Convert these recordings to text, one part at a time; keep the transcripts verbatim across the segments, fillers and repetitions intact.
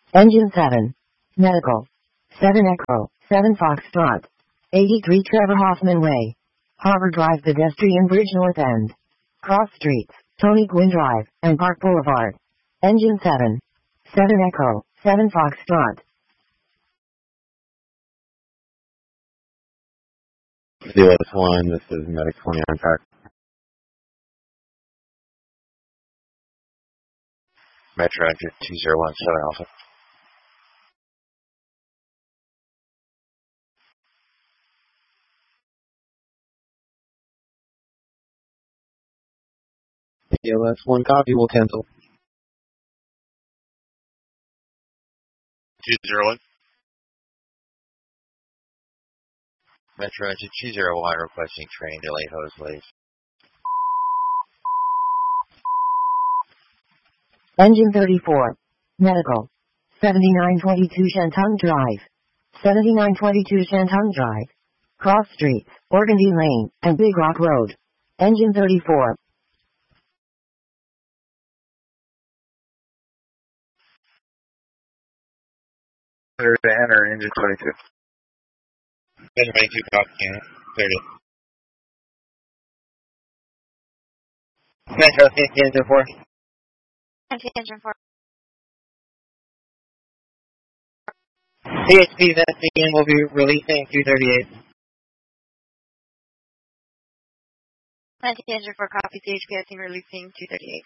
Engine seven. Medical. seven Echo, seven Foxtrot. eighty-three Trevor Hoffman Way. Harbor Drive Pedestrian Bridge North End. Cross Streets, Tony Gwynn Drive, and Park Boulevard. Engine seven. seven Echo, seven Foxtrot. C L S one, this is Medic twenty on track. Metro Engine two zero one seven Alpha. C L S one copy, we'll cancel. two zero one. Metro Engine two zero one requesting train delay hose lays. Engine thirty-four. Medical. seventy-nine twenty-two Shantung Drive. seventy-nine twenty-two Shantung Drive. Cross Streets, Organdie Lane, and Big Rock Road. Engine thirty-four. Clear to enter engine twenty-two. Engine twenty-two, copy, cleared it. Metro, engine four. Engine four. C H P S B N will be releasing two thirty-eight. Engine four, copy. C H P S B N releasing two thirty-eight.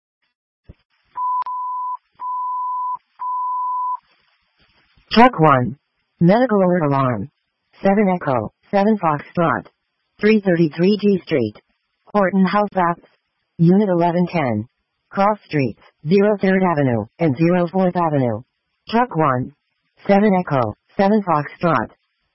Truck one. Medical alert alarm. seven Echo, seven Foxtrot. three thirty-three G Street. Horton House Apps. Unit eleven ten. Cross Streets, zero third Avenue, and zero fourth Avenue. Truck one. seven Echo, seven Foxtrot.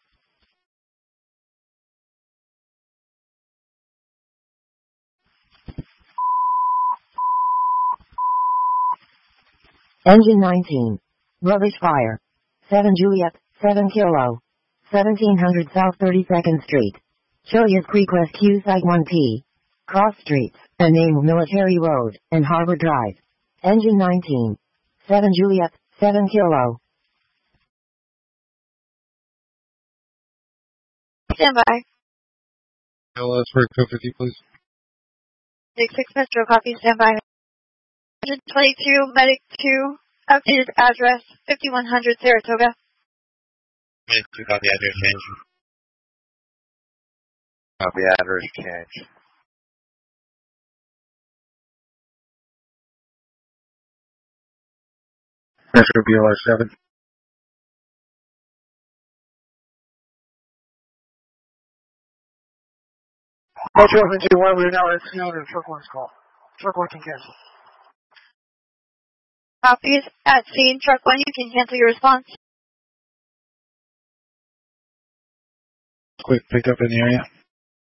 Engine nineteen. Rubbish fire. seven Juliet, seven Kilo. seventeen hundred South thirty-second Street. Chiliad Creek West Q Site one P. Cross Streets, and name of Military Road, and Harbor Drive. Engine nineteen. seven Juliet, seven Kilo. Stand by. L S for code fifty, please. six six Metro, copy, stand by. Engine twenty-two, Medic two, updated address, fifty-one hundred Saratoga. Medic two, copy address change. Copy address change. Metro B L R seven. Metro Engine one, we're now at scene under truck one's call. Truck one can cancel. Copies at scene, truck one, you can cancel your response. Quick pickup in the area.